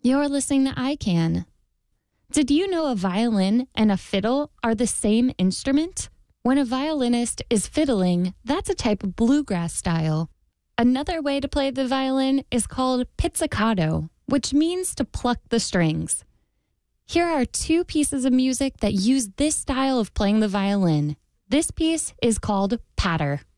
You're listening to iCan. Did you know a violin and a fiddle are the same instrument? When a violinist is fiddling, that's a type of bluegrass style. Another way to play the violin is called pizzicato, which means to pluck the strings. Here are two pieces of music that use this style of playing the violin. This piece is called patter.